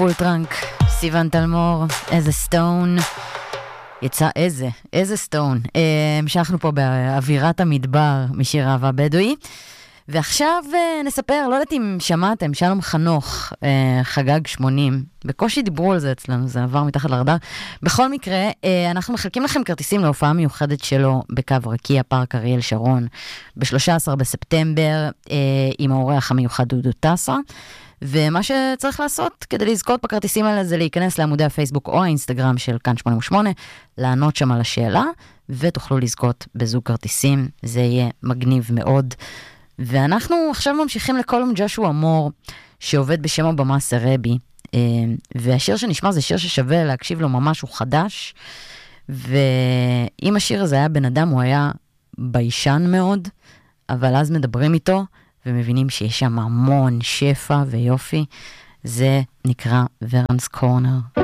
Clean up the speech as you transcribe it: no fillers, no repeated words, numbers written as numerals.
פול טרנק, סיוון תלמור, איזה סטון. יצא איזה סטון. המשכנו פה באווירת המדבר משיר אהבה בדואי. ועכשיו נספר, לא יודעת אם שמעתם, שלום חנוך חגג 80. בקושי דיברו על זה אצלנו, זה עבר מתחת לרדאר. בכל מקרה, אנחנו מחלקים לכם כרטיסים להופעה מיוחדת שלו בקו רקיע פארק אריאל שרון ב-13 בספטמבר עם האורח המיוחד דודו טסה. ומה שצריך לעשות כדי לזכות בכרטיסים האלה זה להיכנס לעמודי הפייסבוק או האינסטגרם של כאן 88, לענות שם על השאלה, ותוכלו לזכות בזוג כרטיסים. זה יהיה מגניב מאוד. ואנחנו עכשיו ממשיכים לקולום ג'ושוע מור, שעובד בשם הבמה סרבי, והשיר שנשמע זה שיר ששווה להקשיב לו ממש, הוא חדש, ואם השיר הזה היה בן אדם, הוא היה ביישן מאוד, אבל אז מדברים איתו, ומבינים שיש שם המון שפע ויופי. זה נקרא ורנס קורנר.